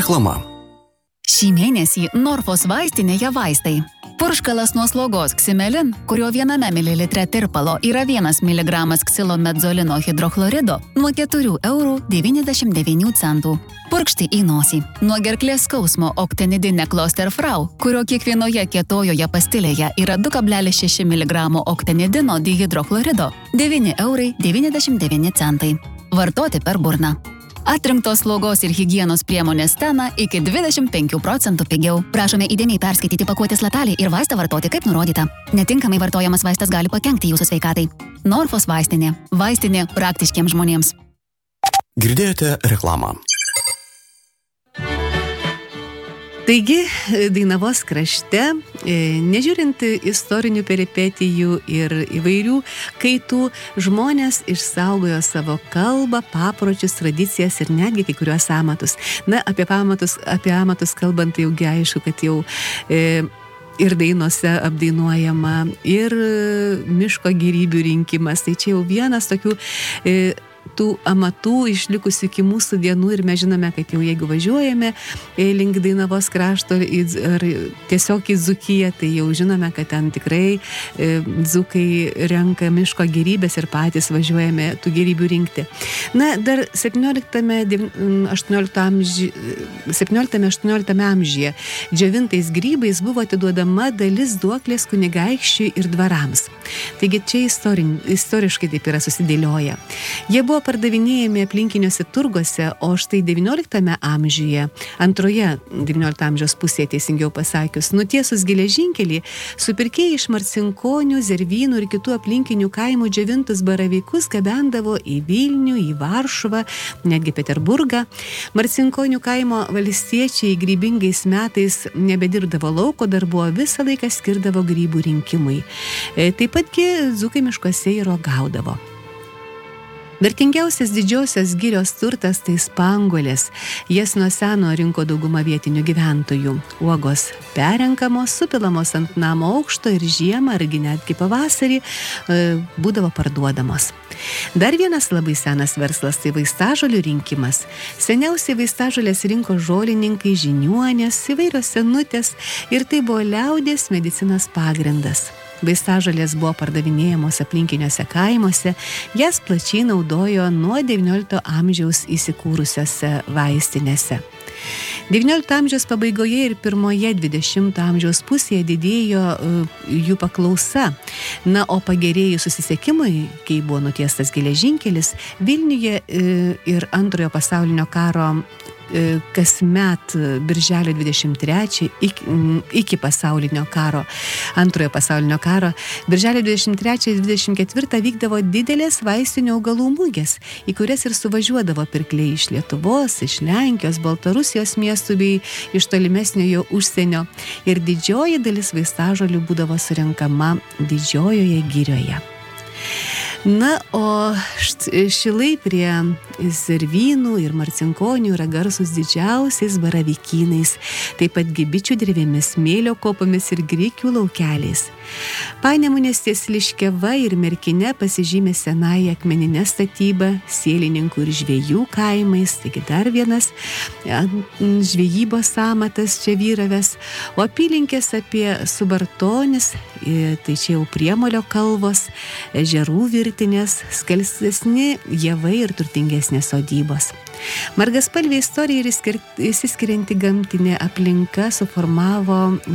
Reklama. Šį mėnesį Norfos vaistinėje vaistai. Purškalas nuo slogos Ximelin, kurio 1 mililitre tirpalo yra 1 miligramas ksilomedzolino hidrochlorido, nuo 4,99 €. Purkšti į nosį. Nuo gerklės skausmo Octinidine Klosterfrau, kurio kiekvienoje kietojoje pastilėje yra 2,6 mg octinidino dihidrochlorido, 9,99 €. Vartoti per burną. Atrinktos slaugos ir higienos priemonės Stena iki 25% pigiau. Prašome įdėmiai perskaityti pakuotės lapelį ir vaistą vartoti kaip nurodyta. Netinkamai vartojamas vaistas gali pakenkti jūsų sveikatai. Norfos vaistinė. Vaistinė praktiškiems žmonėms. Girdėjote reklamą. Taigi, Dainavos krašte, nežiūrint istorinių peripetijų ir įvairių kaitų, žmonės išsaugojo savo kalbą, papročius, tradicijas ir netgi kai kuriuos amatus. Na, apie amatus kalbant, tai jaugi aišku, kad jau ir dainose apdainuojama, ir miško gyrybių rinkimas. Tai čia jau vienas tokių tų amatų išlikusių iki mūsų dienų ir mes žinome, kad jau jeigu važiuojame link Dainavos krašto ar tiesiog į Dzūkiją, tai jau žinome, kad ten tikrai dzūkai renka miško gėrybės ir patys važiuojame tų gėrybių rinkti. Na, dar 17-18 amžiuje džiovintais grybais buvo atiduodama dalis duoklės kunigaikščiui ir dvarams. Taigi čia istoriškai taip yra susidėlioję. Jie buvo pardavinėjami aplinkiniuose turguose, o štai 19 amžiuje, antroje 19 amžiaus pusėje, teisingiau pasakius, nutiesus geležinkelį, supirkėjai iš Marcinkonių, Zervynų ir kitų aplinkinių kaimų džiovintus baravykus gabendavo į Vilnių, į Varšuvą, netgi Peterburgą. Marcinkonių kaimo valstiečiai grybingais metais nebedirbdavo lauko darbo, visą laiką skirdavo grybų rinkimui. Taip patgi dzūkai miškuose ir uogaudavo. Vertingiausias didžiosios girios turtas tai spanguolės. Jas nuo seno rinko dauguma vietinių gyventojų. Uogos perenkamos, supilamos ant namo aukšto ir žiemą, argi netgi pavasarį būdavo parduodamos. Dar vienas labai senas verslas tai vaistažolių rinkimas. Seniausiai vaistažolės rinko žolininkai, žiniuonės, įvairios senutės ir tai buvo liaudies medicinos pagrindas. Vaistažolės buvo pardavinėjamos aplinkiniuose kaimuose, jas plačiai naudojo nuo XIX amžiaus įsikūrusiose vaistinėse. XIX amžiaus pabaigoje ir pirmoje XX amžiaus pusėje didėjo jų paklausa. Na, o pagerėjus susisiekimui, kai buvo nutiestas geležinkelis, Vilniuje ir Antrojo pasaulinio karo kasmet birželio 23 iki pasaulinio karo, Antrojo pasaulinio karo, birželio 23-24 vykdavo didelės vaistinių augalų mugės, į kurias ir suvažiuodavo pirkliai iš Lietuvos, iš Lenkijos, Baltarusijos miestų bei iš tolimesniojo užsienio. Ir didžioji dalis vaistažolių būdavo surenkama Didžiojoje girioje. Na, o Šilai prie Zervynų ir Marcinkonių yra garsus didžiausiais baravykynais, taip pat bičių drevėmis, smėlio kopomis ir grikių laukeliais. Panemunės ties Liškiava ir Merkine pasižymė senąją akmeninę statybą, sielininkų ir žvejų kaimais, taigi dar vienas žvejybos amatas čia vyravęs, o apylinkės apie Subartonis, tai čia jau Priemolio kalvos, ežerų virtinės, skalsesni javai ir turtingesnės sodybos. Margaspalvė istorija ir išsiskirianti gamtinė aplinka suformavo